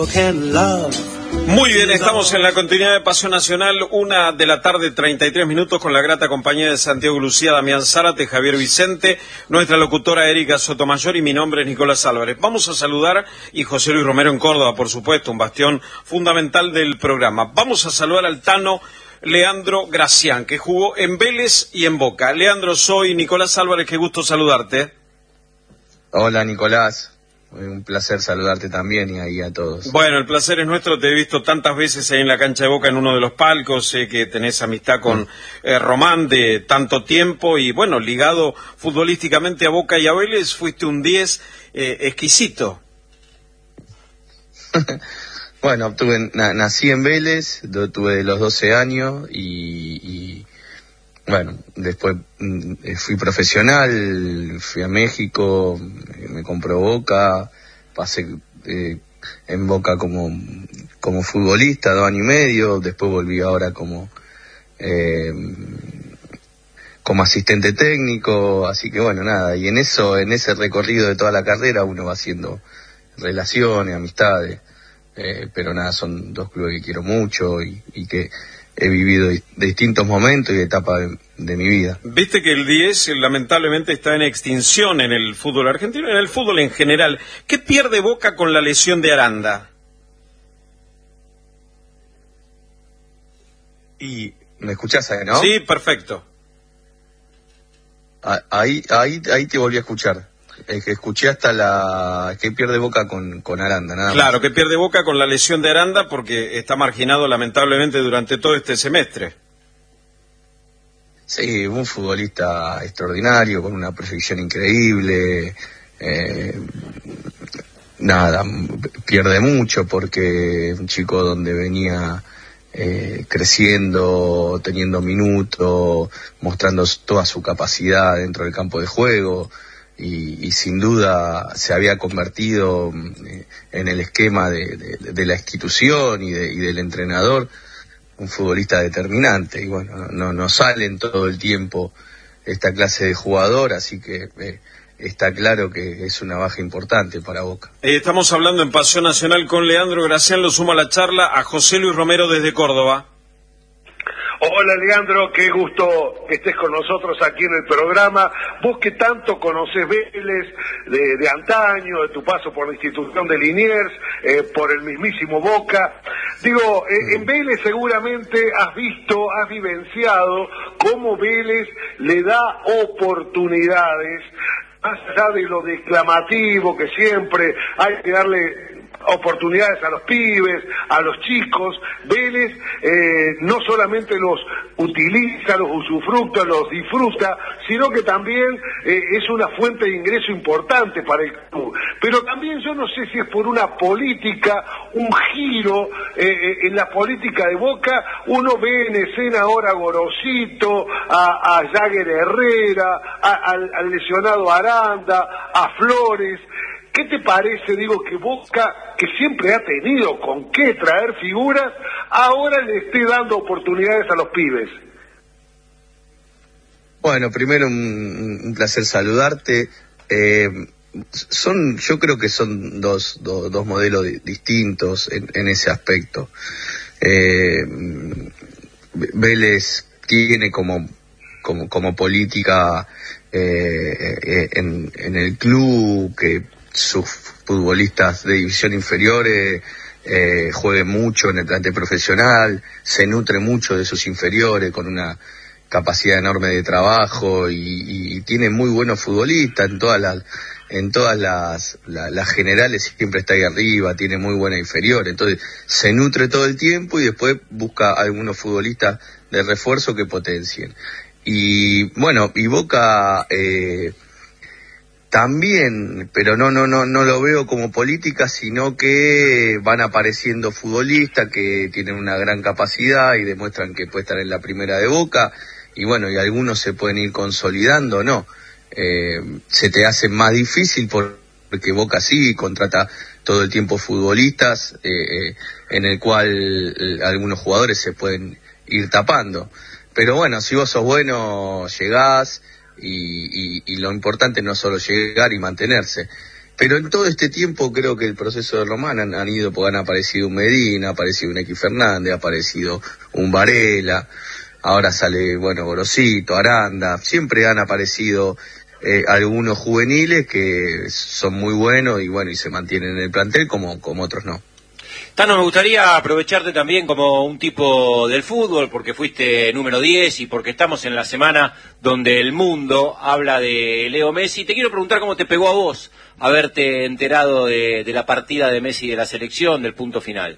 Muy bien, estamos en la continuidad de Pasión Nacional, 1:33 p.m, con la grata compañía de Santiago Lucía, Damián Zárate, Javier Vicente, nuestra locutora Erika Sotomayor y mi nombre es Nicolás Álvarez. Vamos a saludar, y José Luis Romero en Córdoba, por supuesto, un bastión fundamental del programa. Vamos a saludar al Tano Leandro Gracián, que jugó en Vélez y en Boca. Leandro, soy Nicolás Álvarez, qué gusto saludarte. Hola, Nicolás. Un placer saludarte también y ahí a todos. Bueno, el placer es nuestro, te he visto tantas veces ahí en la cancha de Boca en uno de los palcos, sé que tenés amistad con Román de tanto tiempo y bueno, ligado futbolísticamente a Boca y a Vélez, fuiste un 10 exquisito. Bueno, nací en Vélez, tuve los 12 años y bueno, después fui profesional, fui a México, me compró Boca, pasé en Boca como futbolista 2 años y medio, después volví ahora como asistente técnico, así que bueno, nada, y en ese recorrido de toda la carrera uno va haciendo relaciones, amistades, pero nada, son 2 clubes que quiero mucho y que he vivido distintos momentos y etapas de mi vida. Viste que el 10 lamentablemente está en extinción en el fútbol argentino, en el fútbol en general. ¿Qué pierde Boca con la lesión de Aranda? Y me escuchás ahí, ¿no? Sí, perfecto. Ahí te volví a escuchar. Que escuché hasta que pierde Boca con Aranda, nada más. Claro, que pierde Boca con la lesión de Aranda porque está marginado lamentablemente durante todo este semestre. Sí, un futbolista extraordinario, con una proyección increíble. Nada, pierde mucho porque un chico donde venía creciendo, teniendo minutos, mostrando toda su capacidad dentro del campo de juego. Y sin duda se había convertido en el esquema de la institución y del entrenador, un futbolista determinante. Y bueno, no salen todo el tiempo esta clase de jugador, así que está claro que es una baja importante para Boca. Estamos hablando en Pasión Nacional con Leandro Gracián, lo sumo a la charla a José Luis Romero desde Córdoba. Hola Leandro, qué gusto que estés con nosotros aquí en el programa. Vos que tanto conocés Vélez de antaño, de tu paso por la institución de Liniers, por el mismísimo Boca. Digo, en Vélez seguramente has vivenciado cómo Vélez le da oportunidades, más allá de lo declamativo que siempre hay que darle oportunidades a los pibes, a los chicos. Vélez no solamente los utiliza, los usufructa, los disfruta, sino que también es una fuente de ingreso importante para el club. Pero también yo no sé si es por una política, un giro en la política de Boca. Uno ve en escena ahora a Gorosito, a Jagger Herrera, al lesionado Aranda, a Flores. ¿Qué te parece, que Boca, que siempre ha tenido con qué traer figuras, ahora le esté dando oportunidades a los pibes? Bueno, primero un placer saludarte. Yo creo que son dos modelos distintos en ese aspecto. Vélez tiene como política en el club que sus futbolistas de división inferiores jueguen mucho en el plantel profesional, se nutre mucho de sus inferiores con una capacidad enorme de trabajo y tiene muy buenos futbolistas en todas las generales, siempre está ahí arriba, tiene muy buena inferior, entonces se nutre todo el tiempo y después busca algunos futbolistas de refuerzo que potencien. Y bueno, y Boca también, pero no lo veo como política, sino que van apareciendo futbolistas que tienen una gran capacidad y demuestran que puede estar en la primera de Boca, y bueno, y algunos se pueden ir consolidando, ¿no? Se te hace más difícil porque Boca sí contrata todo el tiempo futbolistas, en el cual algunos jugadores se pueden ir tapando. Pero bueno, si vos sos bueno, llegás, y lo importante no es solo llegar y mantenerse. Pero en todo este tiempo creo que el proceso de Román han ido, porque han aparecido un Medina, ha aparecido un X Fernández, ha aparecido un Varela, ahora sale, bueno, Gorosito, Aranda, siempre han aparecido algunos juveniles que son muy buenos y bueno, y se mantienen en el plantel como otros no. Tano, me gustaría aprovecharte también como un tipo del fútbol, porque fuiste número 10 y porque estamos en la semana donde el mundo habla de Leo Messi. Te quiero preguntar cómo te pegó a vos haberte enterado de la partida de Messi de la selección, del punto final.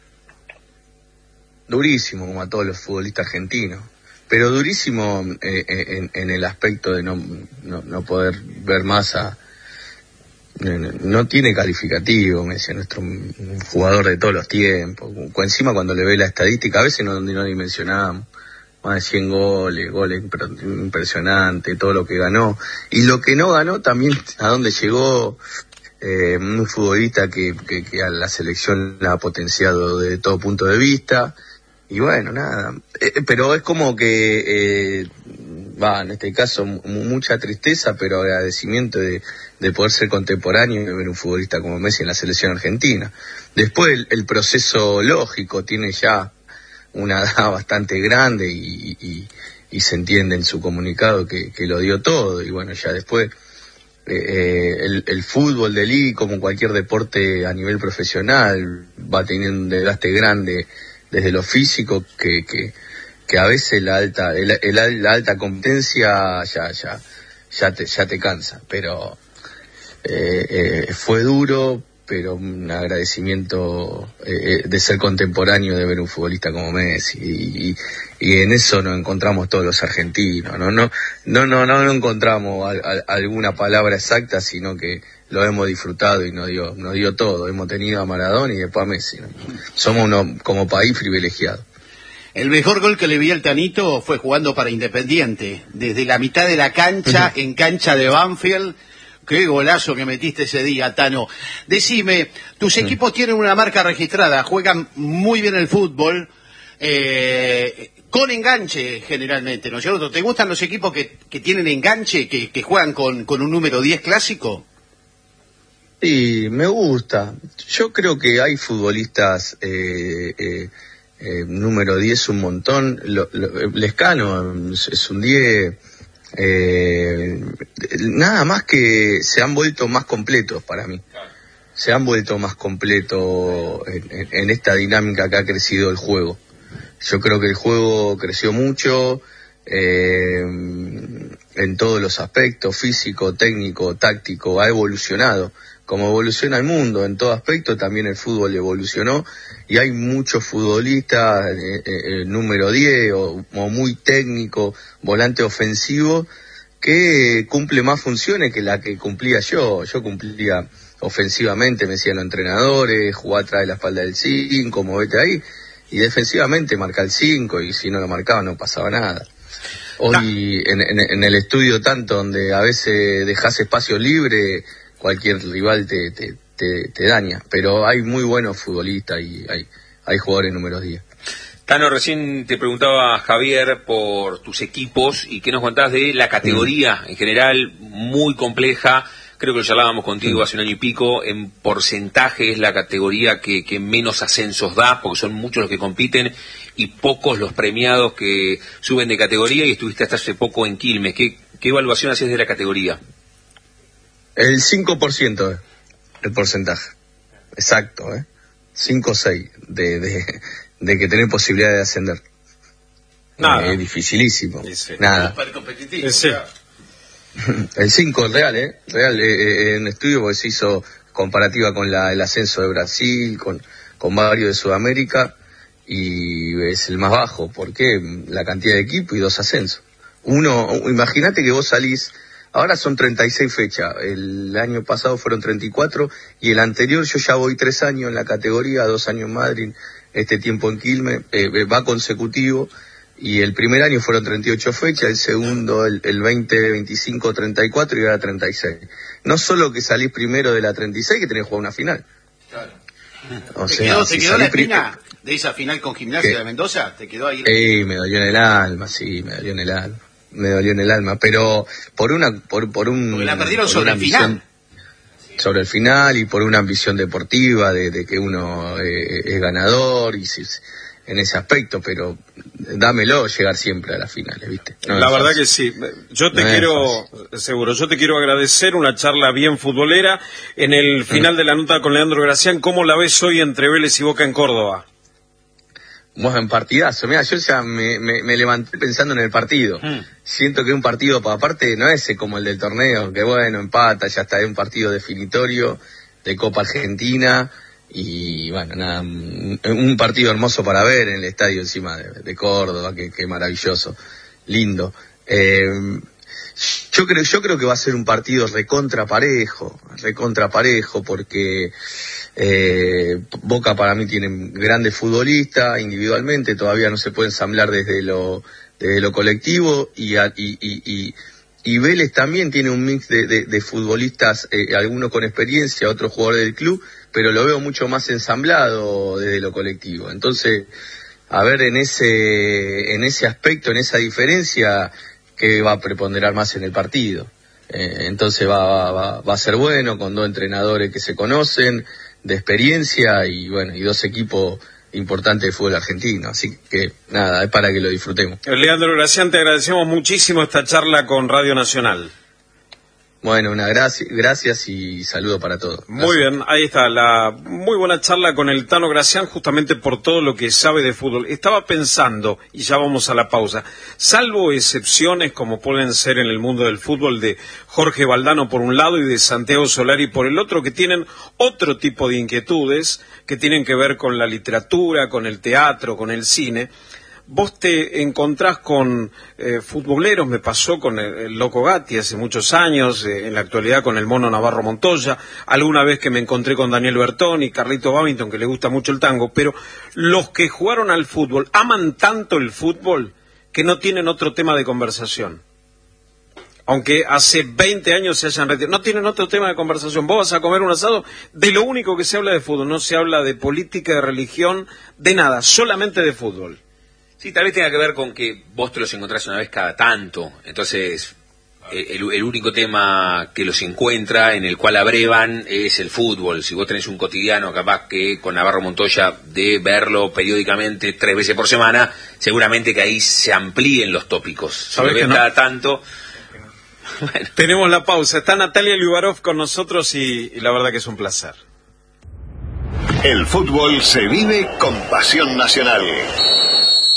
Durísimo, como a todos los futbolistas argentinos, pero durísimo en el aspecto de no poder ver más a... No tiene calificativo, Messi, nuestro jugador de todos los tiempos. Encima cuando le ve la estadística, a veces no dimensionamos, más de 100 goles impresionante, todo lo que ganó. Y lo que no ganó también, a dónde llegó, un futbolista que a la selección la ha potenciado de todo punto de vista. Y bueno, nada, pero es como que, en este caso, mucha tristeza, pero agradecimiento de poder ser contemporáneo y de ver un futbolista como Messi en la selección argentina. Después el proceso lógico tiene ya una edad bastante grande y se entiende en su comunicado que lo dio todo, y bueno, ya después el fútbol de liga, como cualquier deporte a nivel profesional, va teniendo un desgaste grande desde lo físico que a veces la alta competencia ya te cansa, pero fue duro, pero un agradecimiento de ser contemporáneo, de ver un futbolista como Messi, y en eso nos encontramos todos los argentinos, no encontramos alguna palabra exacta, sino que lo hemos disfrutado y nos dio todo. Hemos tenido a Maradona y después a Messi, ¿no? Somos como país privilegiado. El mejor gol que le vi al Tanito fue jugando para Independiente, desde la mitad de la cancha, en cancha de Banfield. Qué golazo que metiste ese día, Tano. Decime, tus equipos tienen una marca registrada, juegan muy bien el fútbol, con enganche generalmente, ¿no es cierto? ¿Te gustan los equipos que tienen enganche, que juegan con un número 10 clásico? Sí, me gusta. Yo creo que hay futbolistas número 10 un montón. Lescano es un 10. Nada más que se han vuelto más completos para mí. Se han vuelto más completos en esta dinámica que ha crecido el juego. Yo creo que el juego creció mucho en todos los aspectos, físico, técnico, táctico, ha evolucionado. Como evoluciona el mundo en todo aspecto, también el fútbol evolucionó, y hay muchos futbolistas número 10 o muy técnico, volante ofensivo, que cumple más funciones que la que cumplía yo. Yo cumplía ofensivamente, me decían los entrenadores, jugar atrás de la espalda del 5, movete ahí, y defensivamente marca el 5, y si no lo marcaba no pasaba nada. Hoy en el estudio tanto, donde a veces dejás espacio libre, cualquier rival te daña, pero hay muy buenos futbolistas y hay jugadores número 10. Tano, recién te preguntaba Javier por tus equipos y qué nos contabas de la categoría en general, muy compleja. Creo que lo charlábamos contigo hace un año y pico. En porcentaje es la categoría que menos ascensos da, porque son muchos los que compiten y pocos los premiados que suben de categoría, y estuviste hasta hace poco en Quilmes. ¿Qué evaluación haces de la categoría? El 5% el porcentaje, exacto, 5 o 6 de que tener posibilidad de ascender. Nada. Es dificilísimo, sí. Nada. Súper competitivo. Sí. El 5 real, en estudio, porque se hizo comparativa con el ascenso de Brasil, con varios de Sudamérica, y es el más bajo, porque la cantidad de equipo y 2 ascensos. Imagínate que vos salís. Ahora son 36 fechas, el año pasado fueron 34, y el anterior yo ya voy 3 años en la categoría, 2 años en Madrid, este tiempo en Quilmes, va consecutivo, y el primer año fueron 38 fechas, el segundo, el 20, 25, 34, y ahora 36. No solo que salís primero de la 36, que tenés que jugar una final. Claro. O ¿Te sea, quedó la espina de esa final con Gimnasia de Mendoza? ¿Te quedó ahí? Me dolió en el alma, me dolió en el alma, pero porque la perdieron sobre el final. sobre el final y por una ambición deportiva de que uno es ganador y en ese aspecto, pero dámelo llegar siempre a las finales, ¿viste? No la verdad que sí. Yo te quiero agradecer una charla bien futbolera. En el final de la nota con Leandro Gracián, ¿cómo la ves hoy entre Vélez y Boca en Córdoba? Bueno, en partidazo. Mira, yo ya me levanté pensando en el partido. Siento que un partido, aparte, no es como el del torneo, que bueno, empata, ya está, es un partido definitorio de Copa Argentina. Y bueno, nada, un partido hermoso para ver en el estadio encima de Córdoba, que maravilloso, lindo. Yo creo que va a ser un partido recontra parejo, porque Boca para mí tiene grandes futbolistas individualmente, todavía no se puede ensamblar desde lo colectivo, y Vélez también tiene un mix de futbolistas, algunos con experiencia, otros jugadores del club, pero lo veo mucho más ensamblado desde lo colectivo. Entonces, a ver en ese aspecto, en esa diferencia, que va a preponderar más en el partido. Entonces va a ser bueno, con dos entrenadores que se conocen, de experiencia, y bueno, y dos equipos importante del fútbol argentino, así que nada, es para que lo disfrutemos. Leandro Gracián, te agradecemos muchísimo esta charla con Radio Nacional. Bueno, gracias y saludo para todos. Gracias. Muy bien, ahí está, la muy buena charla con el Tano Gracián, justamente por todo lo que sabe de fútbol. Estaba pensando, y ya vamos a la pausa, salvo excepciones como pueden ser en el mundo del fútbol de Jorge Valdano por un lado y de Santiago Solari por el otro, que tienen otro tipo de inquietudes, que tienen que ver con la literatura, con el teatro, con el cine. Vos te encontrás con futboleros, me pasó con el Loco Gatti hace muchos años, en la actualidad con el Mono Navarro Montoya, alguna vez que me encontré con Daniel Bertoni, Carlito Babington, que le gusta mucho el tango, pero los que jugaron al fútbol aman tanto el fútbol que no tienen otro tema de conversación. Aunque hace 20 años se hayan retirado, no tienen otro tema de conversación. Vos vas a comer un asado, de lo único que se habla de fútbol, no se habla de política, de religión, de nada, solamente de fútbol. Sí, tal vez tenga que ver con que vos te los encontrás una vez cada tanto, entonces el único tema que los encuentra, en el cual abrevan, es el fútbol. Si vos tenés un cotidiano, capaz que con Navarro Montoya, de verlo periódicamente 3 veces por semana, seguramente que ahí se amplíen los tópicos. Si lo ves cada tanto... Bueno. Tenemos la pausa, está Natalia Liubarov con nosotros y la verdad que es un placer. El fútbol se vive con pasión nacional.